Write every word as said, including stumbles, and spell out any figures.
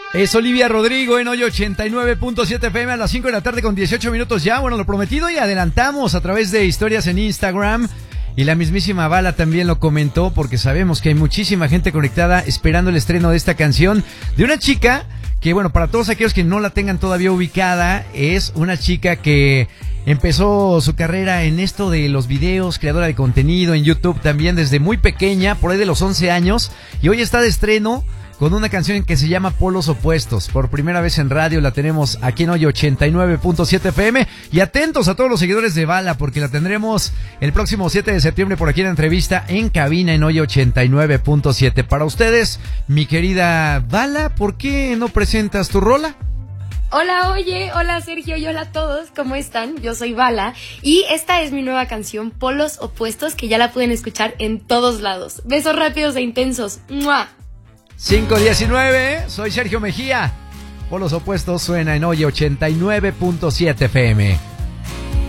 Es Olivia Rodrigo en hoy ochenta y nueve punto siete F M a las cinco de la tarde con dieciocho minutos ya. Bueno, lo prometido y adelantamos a través de historias en Instagram. Y la mismísima Bala también lo comentó porque sabemos que hay muchísima gente conectada esperando el estreno de esta canción de una chica que, bueno, para todos aquellos que no la tengan todavía ubicada, es una chica que empezó su carrera en esto de los videos, creadora de contenido en YouTube también desde muy pequeña, por ahí de los once años, y hoy está de estreno con una canción que se llama Polos Opuestos. Por primera vez en radio la tenemos aquí en hoy ochenta y nueve punto siete F M. Y atentos a todos los seguidores de Bala, porque la tendremos el próximo siete de septiembre por aquí en la entrevista en cabina en hoy ochenta y nueve punto siete. Para ustedes, mi querida Bala, ¿por qué no presentas tu rola? Hola, oye, hola Sergio y hola a todos, ¿cómo están? Yo soy Bala y esta es mi nueva canción, Polos Opuestos, que ya la pueden escuchar en todos lados. Besos rápidos e intensos. ¡Mua! cinco diecinueve, soy Sergio Mejía. Polos Opuestos suena en hoy ochenta y nueve punto siete F M.